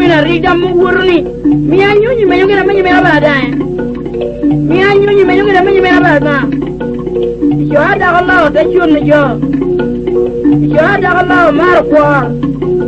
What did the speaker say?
na rida mugurni mi anyunyi menyongera menyi mera baadaye mi anyunyi menyongera menyi mera baadaye yo hada Allah ta chun yo hada Allah mar kwa